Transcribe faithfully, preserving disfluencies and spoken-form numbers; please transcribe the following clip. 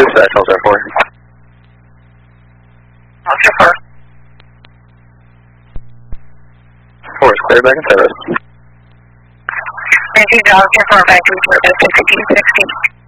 dispatch, I'll start for you. I'll start for. Four is clear back in service. nineteen Dallas, ten four, back to report, fifteen sixteen.